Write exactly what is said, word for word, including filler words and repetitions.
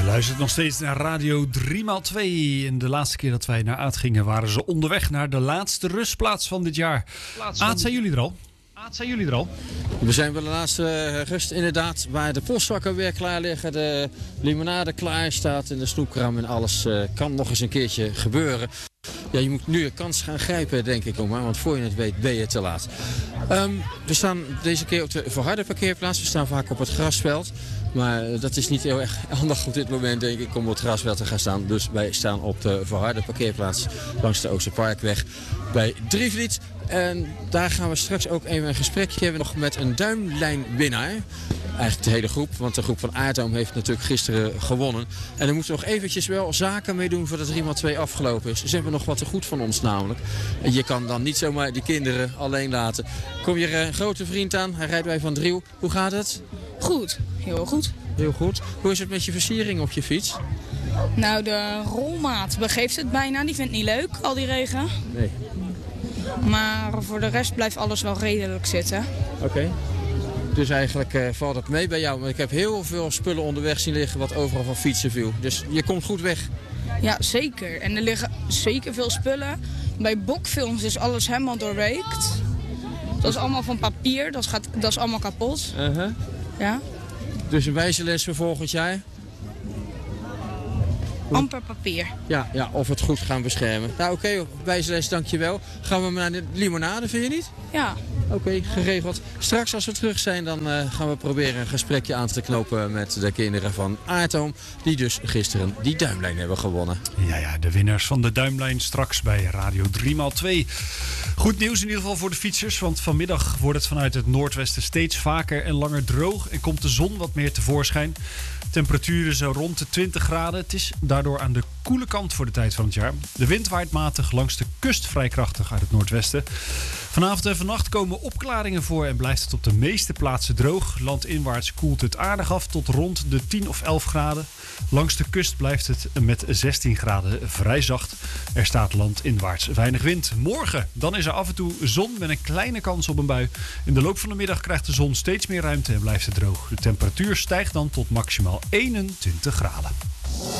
luistert nog steeds naar Radio drie maal twee. En de laatste keer dat wij naar Aad gingen, waren ze onderweg naar de laatste rustplaats van dit jaar. Aad, zijn jullie er al? Aad, zijn jullie er al? We zijn bij de laatste rust inderdaad, waar de postzakken weer klaar liggen, de limonade klaar staat en de snoepkraam en alles uh, kan nog eens een keertje gebeuren. Ja, je moet nu een kans gaan grijpen, denk ik, oma, want voor je het weet ben je te laat. Um, we staan deze keer op de verharde parkeerplaats. We staan vaak op het grasveld. Maar dat is niet heel erg handig op dit moment, denk ik, om op het grasveld te gaan staan. Dus wij staan op de verharde parkeerplaats langs de Oosterparkweg bij Drievliet. En daar gaan we straks ook even een gesprekje hebben nog met een duimlijnwinnaar. Eigenlijk de hele groep, want de groep van Aardam heeft natuurlijk gisteren gewonnen. En daar moeten we nog eventjes wel zaken mee doen voordat drie maal twee afgelopen is. Ze hebben nog wat te goed van ons namelijk. En je kan dan niet zomaar die kinderen alleen laten. Kom hier een grote vriend aan, hij rijdt bij Van Driel. Hoe gaat het? Goed, heel goed. Heel goed. Hoe is het met je versiering op je fiets? Nou, de rolmaat begeeft het bijna. Die vindt het niet leuk, al die regen. Nee. Maar voor de rest blijft alles wel redelijk zitten. Oké. Okay. Dus eigenlijk uh, valt het mee bij jou. Maar ik heb heel veel spullen onderweg zien liggen wat overal van fietsen viel. Dus je komt goed weg. Ja, zeker. En er liggen zeker veel spullen. Bij Bokfilms is alles helemaal doorweekt. Dat is allemaal van papier. Dat, gaat, dat is allemaal kapot. Uh-huh. Ja. Dus een wijze les voor volgend jaar? Amper papier. Ja, ja, of het goed gaan beschermen. Nou oké, okay, wijze les, dankjewel. Gaan we naar de limonade, vind je niet? Ja. Oké, okay, geregeld. Straks als we terug zijn, dan uh, gaan we proberen een gesprekje aan te knopen met de kinderen van Aardam. Die dus gisteren die duimlijn hebben gewonnen. Ja, ja, de winnaars van de duimlijn straks bij Radio drie maal twee. Goed nieuws in ieder geval voor de fietsers, want vanmiddag wordt het vanuit het noordwesten steeds vaker en langer droog en komt de zon wat meer tevoorschijn. Temperaturen zo rond de twintig graden. Het is daardoor aan de koele kant voor de tijd van het jaar. De wind waait matig langs de kust vrij krachtig uit het noordwesten. Vanavond en vannacht komen opklaringen voor en blijft het op de meeste plaatsen droog. Landinwaarts koelt het aardig af tot rond de tien of elf graden. Langs de kust blijft het met zestien graden vrij zacht. Er staat landinwaarts weinig wind. Morgen dan is er af en toe zon met een kleine kans op een bui. In de loop van de middag krijgt de zon steeds meer ruimte en blijft het droog. De temperatuur stijgt dan tot maximaal eenentwintig graden.